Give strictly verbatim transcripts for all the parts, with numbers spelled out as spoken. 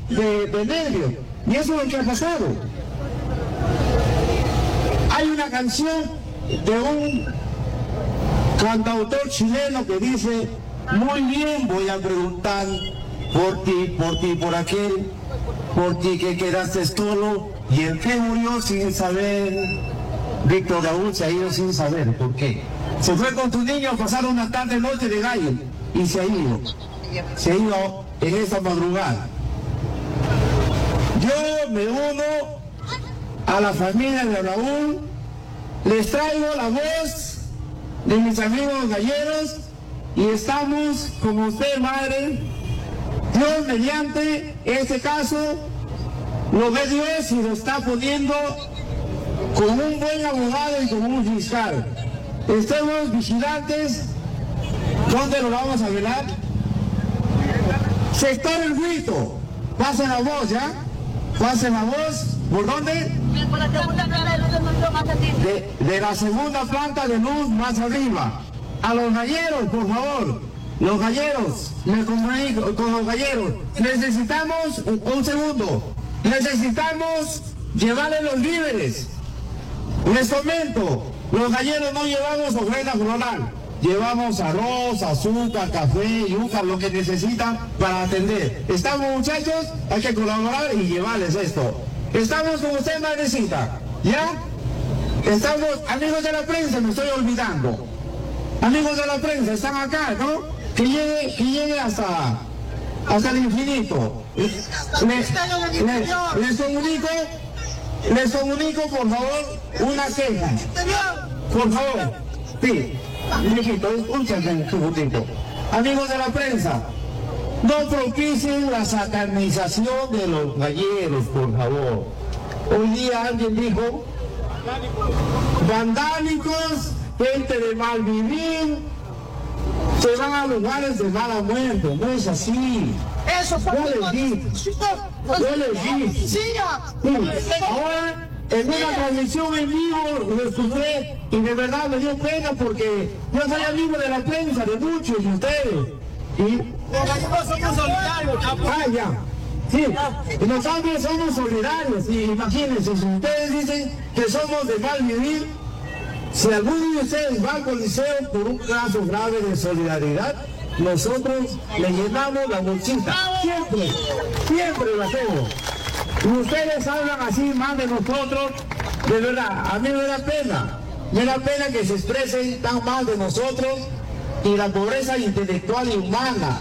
de, de nervios. Y eso es lo que ha pasado. Hay una canción de un cantautor chileno que dice: muy bien, voy a preguntar por ti, por ti, por aquel, por ti que quedaste solo, y el que murió sin saber. Víctor Raúl se ha ido sin saber por qué. Se fue con tus niños a pasar una tarde noche de gallo y se ha ido. Se ha ido en esta madrugada. Yo me uno a la familia de Raúl, les traigo la voz de mis amigos galleros y estamos con usted, madre. Dios mediante, este caso lo ve Dios y lo está poniendo con un buen abogado y con un fiscal. Estemos vigilantes. ¿Dónde lo vamos a velar? Sector El Huito, pasen la voz, ¿ya? Pasen la voz. ¿Por dónde? De, de la segunda planta de luz más arriba. A los galleros, por favor. Los galleros, me comunico con los galleros. Necesitamos, un, un segundo, necesitamos llevarle los víveres. Les comento, los galleros no llevamos ofrenda floral. Llevamos arroz, azúcar, café, yuca, lo que necesitan para atender. ¿Estamos, muchachos? Hay que colaborar y llevarles esto. ¿Estamos con usted, madrecita? ¿Ya? Estamos, amigos de la prensa, me estoy olvidando. Amigos de la prensa, están acá, ¿no? Que llegue, que llegue hasta, hasta el infinito. Les, les, les comunico, les comunico, por favor, una queja. Por favor, sí. Mijito, escúchame un segundito. Amigos de la prensa, no propicien la satanización de los galleros, por favor. Hoy día alguien dijo, vandálicos, gente de mal vivir, se van a lugares de mala muerte. No es así. Eso fue. Yo les dije. Yo les dije. Sí. Ahora, en una transmisión en vivo lo escuché y de verdad me dio pena porque yo soy amigo de la prensa, de muchos de ustedes. Y nosotros somos solidarios. Ah, ya. Sí, y nosotros somos solidarios. Y imagínense, si ustedes dicen que somos de mal vivir, si alguno de ustedes va al coliseo por un caso grave de solidaridad, nosotros le llenamos la bolsita. Siempre, siempre lo hacemos. Y ustedes hablan así más de nosotros, de verdad, a mí me da pena, me da pena que se expresen tan mal de nosotros y la pobreza intelectual y humana.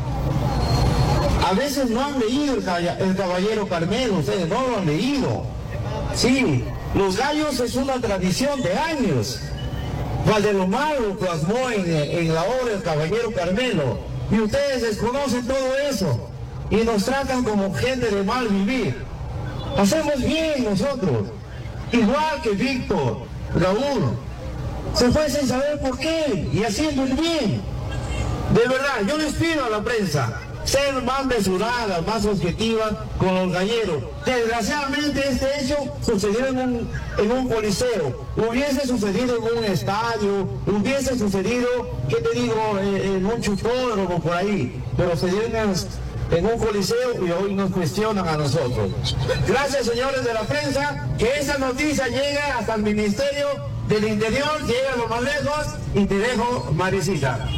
A veces no han leído el, el Caballero Carmelo, ustedes no lo han leído. Sí, los gallos es una tradición de años. Valdelomar lo plasmó en, en la obra El Caballero Carmelo y ustedes desconocen todo eso y nos tratan como gente de mal vivir. Hacemos bien nosotros, igual que Víctor, Raúl, se fue sin saber por qué y haciendo el bien. De verdad, yo les pido a la prensa ser más mesurada, más objetiva con los galleros. Desgraciadamente este hecho sucedió en un, en un coliseo, hubiese sucedido en un estadio, hubiese sucedido, ¿qué te digo?, en, en un chupódromo por ahí, pero se dio en el, en un coliseo y hoy nos cuestionan a nosotros. Gracias, señores de la prensa, que esa noticia llegue hasta el Ministerio del Interior, llegue a lo más lejos y te dejo, Marisita.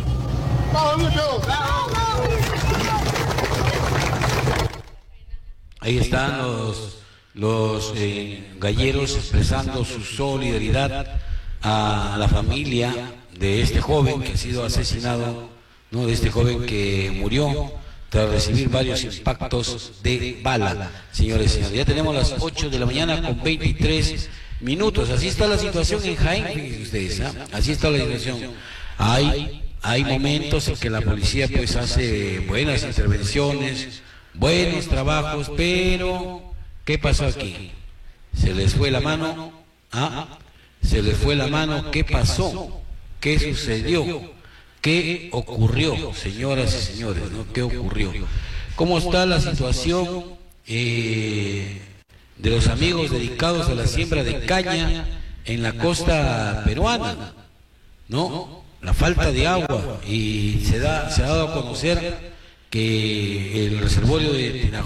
Ahí están los, los eh, galleros expresando su solidaridad a la familia de este joven que ha sido asesinado, ¿no? De este joven que murió tras recibir varios impactos de bala. Señores y señores, ya tenemos las ocho de la mañana con veintitrés minutos. Así está la situación en Jaén, fíjense ustedes, ¿eh? Así está la situación. Hay, hay momentos en que la policía pues hace buenas intervenciones, buenos trabajos, pero ¿qué pasó aquí? Se les fue la mano, ¿ah? Se les fue la mano, ¿qué pasó? ¿Qué sucedió? ¿Qué ocurrió, señoras y señores? ¿No? ¿Qué ocurrió? ¿Cómo está la situación eh, de los amigos dedicados a la siembra de caña en la costa peruana? ¿No? La falta de agua, y se da, se ha dado a conocer que el reservorio de Tinajú